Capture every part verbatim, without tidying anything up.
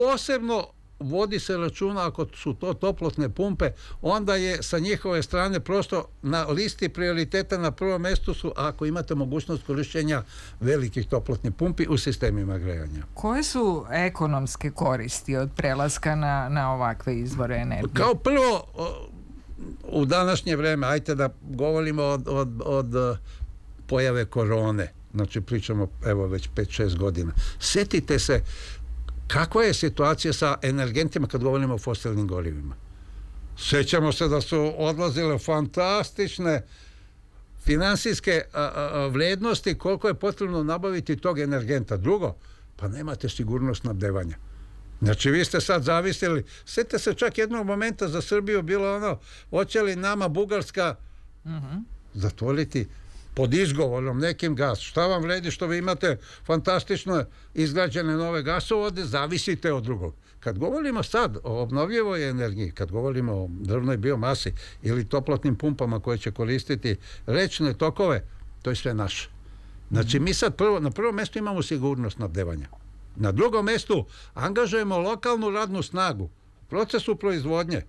Posebno vodi se računa ako su to toplotne pumpe, onda je sa njihove strane prosto na listi prioriteta na prvom mjestu su ako imate mogućnost korištenja velikih toplotnih pumpi u sistemima grejanja. Koje su ekonomske koristi od prelaska na, na ovakve izvore energije? Kao prvo, u današnje vreme, ajte da govorimo od, od, od pojave korone, znači pričamo evo već pet šest godina. Sjetite se kakva je situacija sa energentima kad govorimo o fosilnim gorivima. Sjećamo se da su odlazile fantastične finansijske a, a, vrednosti koliko je potrebno nabaviti tog energenta. Drugo, pa nemate sigurnost snabdevanja. Znači vi ste sad zavisili, sjetite se čak jednog momenta za Srbiju bilo ono, hoće li nama Bugarska uh-huh. zatvoriti pod izgovorom nekim gas. Šta vam vredi što vi imate fantastično izgrađene nove gasovode, zavisite od drugog. Kad govorimo sad o obnovljivoj energiji, kad govorimo o drvnoj biomasi ili toplotnim pumpama koje će koristiti rečne tokove, to je sve naše. Znači mi sad prvo, na prvom mjestu imamo sigurnost snabdevanja. Na drugom mjestu angažujemo lokalnu radnu snagu u procesu proizvodnje.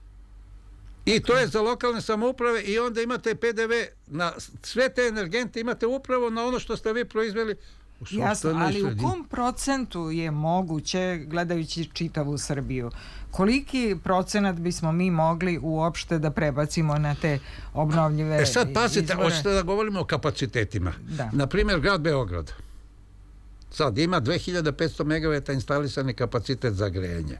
I to je za lokalne samouprave i onda imate pe de ve na sve te energente, imate upravo na ono što ste vi proizveli u Jasno, ali u kom procentu je moguće, gledajući čitavu Srbiju, koliki procenat bismo mi mogli uopšte da prebacimo na te obnovljive izvore? E sad pazite, hoćete da govorimo o kapacitetima. Da. Na primjer, grad Beograd sad ima dve hiljade petsto megavata instalisani kapacitet za grejanje.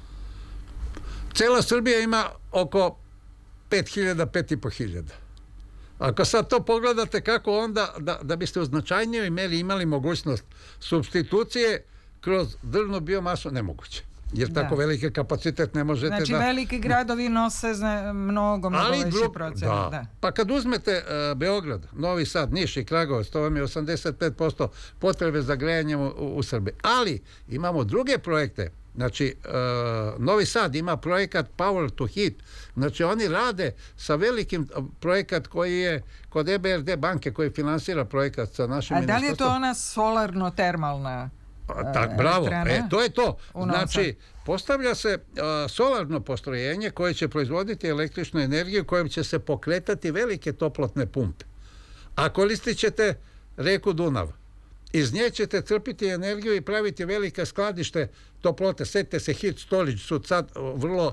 Cela Srbija ima oko pet hiljada, pet i po hiljada. Ako sad to pogledate kako onda, da, da biste u značajnijoj meri imali mogućnost substitucije kroz drvnu biomasu, nemoguće. Jer da. Tako veliki kapacitet ne možete znači, da... Znači veliki gradovi nose zna, mnogo, mnogo veći drug, procenat. Da. Da. Pa kad uzmete uh, Beograd, Novi Sad, Niš i Kragujevac, to vam je osamdeset pet posto potrebe za grejanjem u, u Srbiji. Ali imamo druge projekte. Znači, uh, Novi Sad ima projekat Power to Heat. Znači, oni rade sa velikim projekat koji je kod e be er de banke koji finansira projekat sa našim... A da li je to ona solarno-termalna uh, tak, bravo, e, to je to. U znači, postavlja se uh, solarno postrojenje koje će proizvoditi električnu energiju kojom će se pokretati velike toplotne pumpe. A koristit ćete reku Dunav. Iz nje ćete crpiti energiju i praviti velike skladište toplote. Sjetite se, heat storage su sad vrlo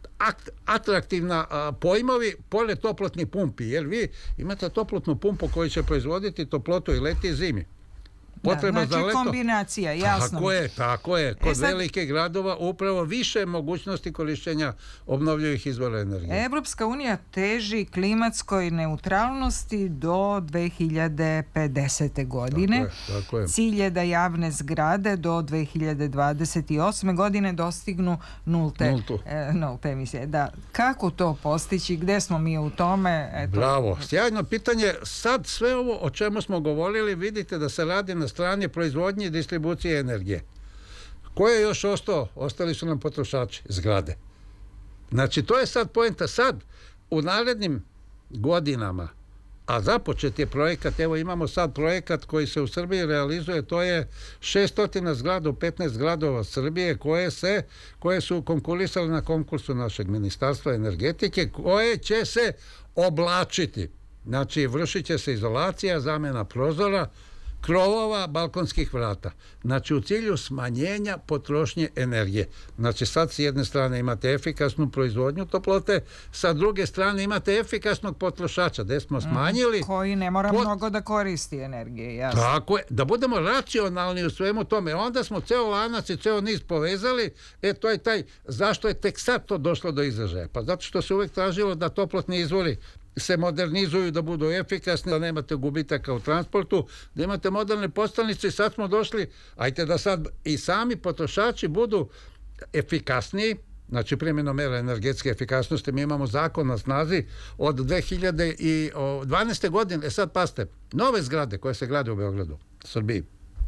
atraktivna a, pojmovi pored toplotnih pumpi, jer vi imate toplotnu pumpu koju će proizvoditi toplotu i leti i zimi. Potreba da, znači za leto. Kombinacija, jasno. Tako je, tako je. Kod e sad, velikih gradova upravo više mogućnosti korištenja obnovljivih izvora energije. Evropska unija teži klimatskoj neutralnosti do dve hiljade pedesete. godine. Tako je, tako je. Cilj je da javne zgrade do dve hiljade dvadeset osme. godine dostignu nulte, e, nulte emisije. Da, kako to postići? Gde smo mi u tome? Eto. Bravo. Sjajno pitanje. Sad sve ovo o čemu smo govorili, vidite da se radi na strani proizvodnje i distribucije energije. Ko je još ostao? Ostali su nam potrošači, zgrade. Znači, to je sad poenta. Sad, u narednim godinama, a započet je projekat, evo imamo sad projekat koji se u Srbiji realizuje, to je šesnaest zgrada u petnaest gradova Srbije koje, se, koje su konkurisali na konkursu našeg ministarstva energetike, koje će se oblačiti. Znači, vršit će se izolacija, zamjena prozora, krovova, balkonskih vrata. Znači, u cilju smanjenja potrošnje energije. Znači, sad s jedne strane imate efikasnu proizvodnju toplote, sa druge strane imate efikasnog potrošača, gde smo smanjili... Mm, koji ne mora pot... mnogo da koristi energije, jasno. Tako je, da budemo racionalni u svemu tome. Onda smo ceo lanac i ceo niz povezali, e, to je taj, zašto je tek sad to došlo do izražaja? Pa zato što se uvek tražilo da toplotni izvori se modernizuju, da budu efikasni, da nemate gubitaka u transportu, da imate moderne postavnice i sad smo došli, ajte da sad i sami potrošači budu efikasniji, znači primjenom mera energetske efikasnosti. Mi imamo zakon na snazi od dve hiljade dvanaeste. godine, e sad pazite, nove zgrade koje se grade u Beogradu, Srbiji,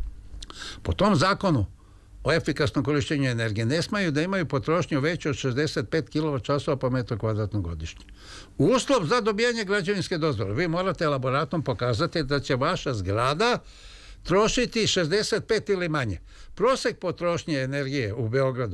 po tom zakonu o efikasnom korištenju energije ne smaju da imaju potrošnju veću od šezdeset pet kilovat časova po metru kvadratnom godišnje. Uslov za dobijanje građevinske dozvole. Vi morate elaboratom pokazati da će vaša zgrada trošiti šezdeset pet ili manje. Prosek potrošnje energije u Beogradu